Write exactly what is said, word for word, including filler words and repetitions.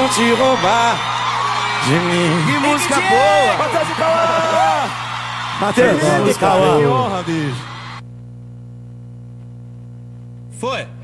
vão te roubar de mim. Que música boa! Matheus de Cauã! Matheus de Cauã. Que honra, bicho. Foi!